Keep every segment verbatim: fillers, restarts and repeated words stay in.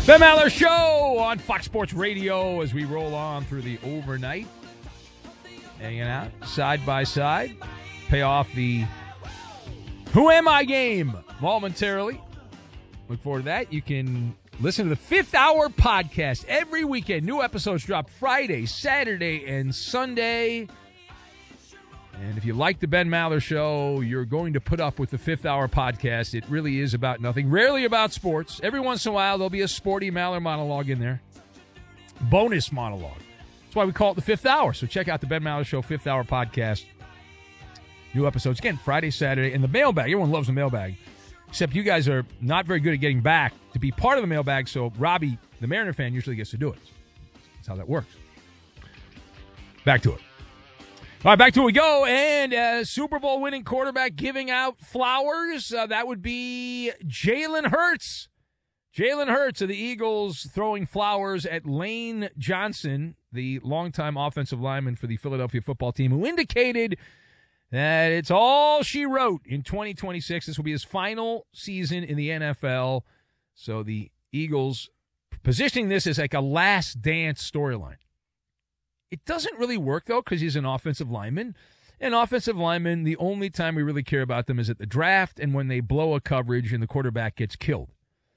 Ben Maller Show on Fox Sports Radio as we roll on through the overnight. Hanging out side by side. Pay off the Who Am I game momentarily. Look forward to that. You can listen to the Fifth Hour podcast every weekend. New episodes drop Friday, Saturday, and Sunday. And if you like the Ben Maller Show, you're going to put up with the Fifth Hour podcast. It really is about nothing. Rarely about sports. Every once in a while, there'll be a sporty Maller monologue in there. Bonus monologue. That's why we call it the Fifth Hour. So check out the Ben Maller Show Fifth Hour podcast. New episodes, again, Friday, Saturday. And the mailbag. Everyone loves the mailbag. Except you guys are not very good at getting back to be part of the mailbag, so Robbie, the Mariner fan, usually gets to do it. That's how that works. Back to it. All right, back to it we go. And uh, Super Bowl winning quarterback giving out flowers. Uh, that would be Jalen Hurts. Jalen Hurts of the Eagles throwing flowers at Lane Johnson, the longtime offensive lineman for the Philadelphia football team, who indicated that it's all she wrote in twenty twenty-six. This will be his final season in the N F L. So the Eagles positioning this as like a last dance storyline. It doesn't really work, though, because he's an offensive lineman. And offensive linemen, the only time we really care about them is at the draft and when they blow a coverage and the quarterback gets killed.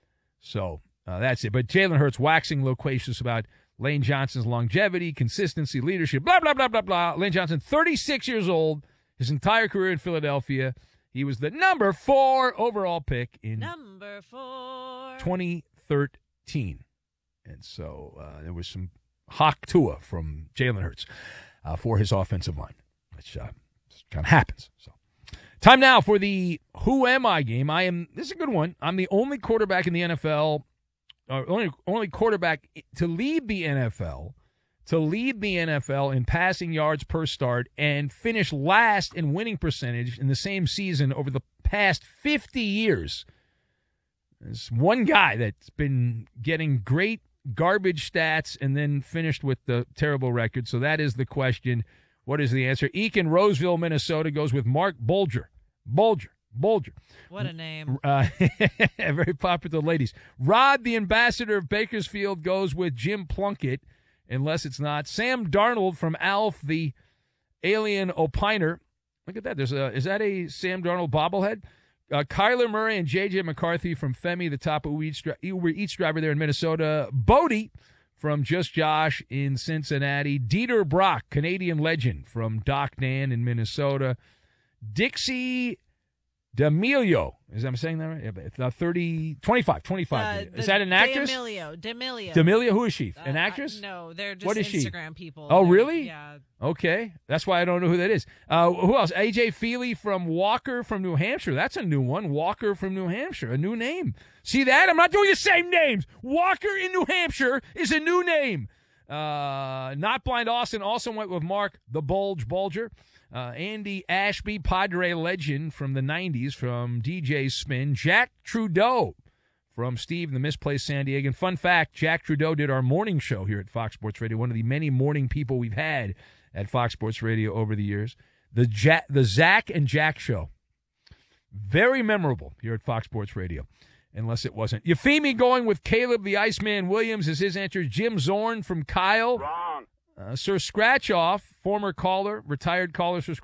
So uh, that's it. But Jalen Hurts waxing loquacious about Lane Johnson's longevity, consistency, leadership, blah, blah, blah, blah, blah. Lane Johnson, thirty-six years old, his entire career in Philadelphia. He was the number four overall pick in number four. twenty thirteen. And so uh, there was some Hawk Tua from Jalen Hurts uh, for his offensive line, which uh, kind of happens. So, time now for the Who Am I game. I am. This is a good one. I'm the only quarterback in the N F L, or only only quarterback to lead the N F L, to lead the N F L in passing yards per start and finish last in winning percentage in the same season over the past fifty years. There's one guy that's been getting great garbage stats and then finished with the terrible record. So that is the question. What is the answer? Eek in Roseville, Minnesota goes with Mark Bulger. Bulger. Bulger. What a name. Uh, very popular ladies. Rod, the ambassador of Bakersfield, goes with Jim Plunkett, unless it's not. Sam Darnold from Alf, the alien opiner. Look at that. There's a, is that a Sam Darnold bobblehead? Uh, Kyler Murray and J J McCarthy from Femi, the top Uber Eats, Uber Eats driver there in Minnesota. Bodie from Just Josh in Cincinnati. Dieter Brock, Canadian legend from Doc Dan in Minnesota. Dixie D'Amelio. Is that I'm saying that right? Yeah, thirty, twenty-five, twenty-five. Uh, is that an actress? D'Amelio. D'Amelio. D'Amelio, who is she? An Uh, actress? I, no, they're just What is Instagram she? people. Oh, They're- really? Yeah. Okay. That's why I don't know who that is. Uh, who else? A J Feely from Walker from New Hampshire. That's a new one. Walker from New Hampshire. A new name. See that? I'm not doing the same names. Walker in New Hampshire is a new name. Uh, Not Blind Austin also went with Mark the Bulge Bulger. Uh, Andy Ashby, Padre legend from the nineties from D J Spin. Jack Trudeau from Steve, the Misplaced San Diego. Fun fact, Jack Trudeau did our morning show here at Fox Sports Radio, one of the many morning people we've had at Fox Sports Radio over the years. The Jack, the Zach and Jack show. Very memorable here at Fox Sports Radio, unless it wasn't. Euphemia going with Caleb the Iceman Williams as his answer. Jim Zorn from Kyle. Wrong. Uh, Sir Scratch Off, former caller, retired caller, Sir